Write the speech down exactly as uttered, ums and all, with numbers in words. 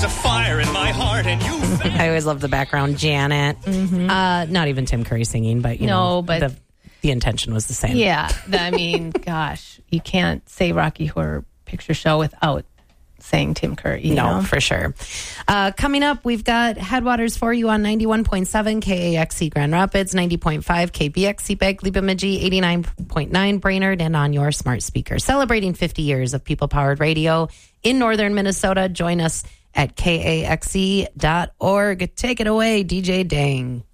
a fire in my heart, and you. I always love the background, Janet. Mm-hmm. Uh, not even Tim Curry singing, but you No, know, but- the, the intention was the same. Yeah, I mean, gosh, you can't say Rocky Horror Picture Show without saying Tim Curry. You No, know? for sure. Uh, coming up, we've got Headwaters for you on ninety-one point seven K A X C Grand Rapids, ninety point five K B X C Bagley Bemidji, eighty-nine point nine Brainerd, and on your smart speaker. Celebrating fifty years of people-powered radio in northern Minnesota. Join us at K A X C dot org. Take it away, D J Dang.